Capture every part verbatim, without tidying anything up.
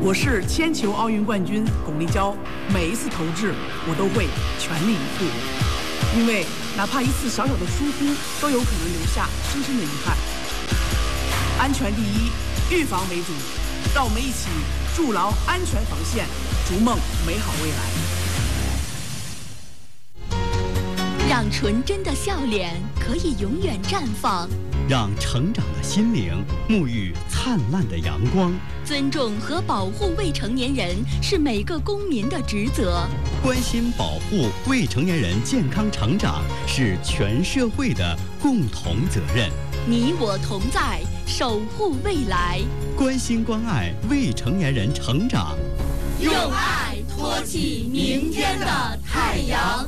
我是铅球奥运冠军巩立姣，每一次投掷我都会全力以赴，因为哪怕一次小小的疏忽，都有可能留下深深的遗憾。安全第一，预防为主，让我们一起筑牢安全防线，逐梦美好未来。让纯真的笑脸可以永远绽放， 让成长的心灵沐浴灿烂的阳光。 尊重和保护未成年人是每个公民的职责， 关心保护未成年人健康成长是全社会的共同责任。 你我同在，守护未来， 关心关爱未成年人成长， 用爱托起明天的太阳。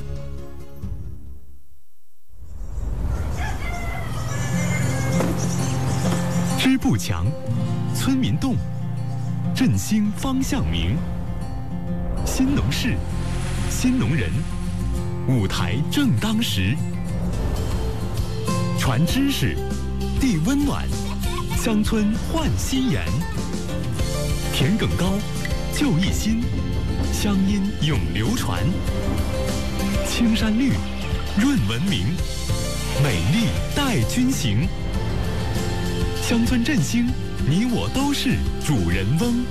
支部强，村民动，振兴方向明。新农事，新农人，舞台正当时。传知识，递温暖，乡村焕新颜。田埂高，就一心，乡音永流传。青山绿，润文明，美丽带军行。乡村振兴，你我都是主人翁。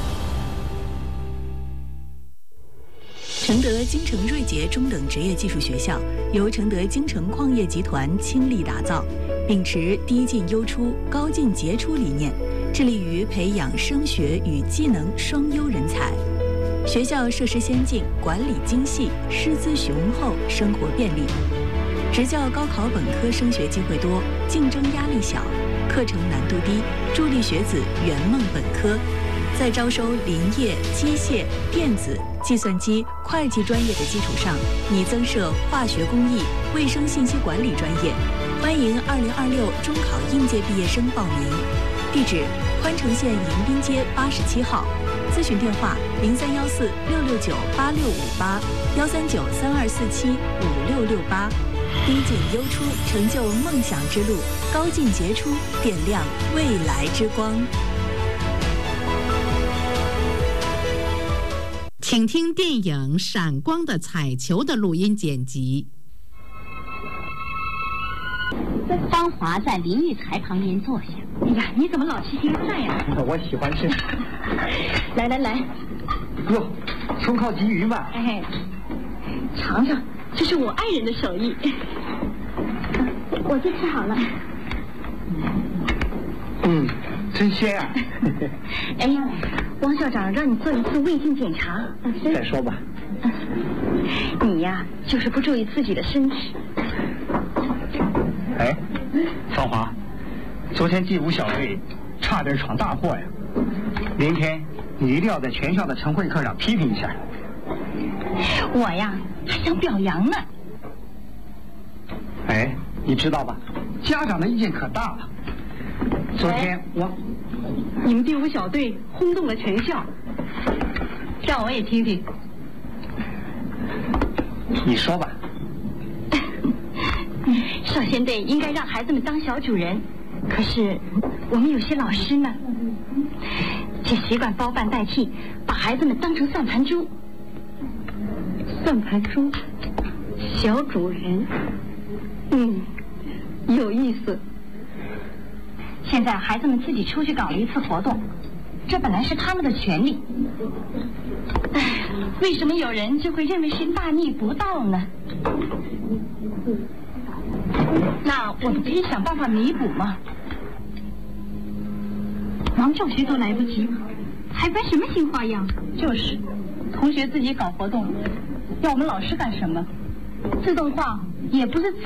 承德京城瑞杰中等职业技术学校由承德京城矿业集团倾力打造，秉持低进优出、高进杰出理念，致力于培养升学与技能双优人才。学校设施先进，管理精细，师资雄厚，生活便利。职教高考本科升学机会多，竞争压力小，课程难度低，助力学子圆梦本科。在招收林业、机械、电子、计算机、会计专业的基础上，拟增设化学工艺、卫生信息管理专业。欢迎二零二六中考应届毕业生报名。地址：宽城县迎宾街八十七号。咨询电话：零三幺四六六九八六五八幺三九三二四七五六六八。低进优出，成就梦想之路；高进杰出，点亮未来之光。 请听电影《闪光的彩球》的录音剪辑。 芳华在林育才旁边坐下。哎呀，你怎么老吃青菜呀？ 我喜欢吃。 来来来， 哟，葱烤鲫鱼吧。 哎，尝尝，这是我爱人的手艺。我先吃好了。 嗯，真鲜啊！ 哎呀，王校长让你做一次胃镜检查。 再说吧。 你呀，就是不注意自己的身体。 哎，芳华，昨天第五小队差点闯大祸呀！明天你一定要在全校的晨会课上批评一下。 我呀，还想表扬呢。 哎，你知道吧？家长的意见可大了。昨天我， 你们第五小队轰动了全校，让我也听听。 你说吧。 少先队应该让孩子们当小主人，可是我们有些老师呢，却习惯包办代替，把孩子们当成算盘珠。算盘珠，小主人，嗯，有意思。现在孩子们自己出去搞了一次活动，这本来是他们的权利。唉，为什么有人就会认为是大逆不道呢？那我们可以想办法弥补嘛。忙教学都来不及，还玩什么新花样？就是，同学自己搞活动，要我们老师干什么？自动化也不是自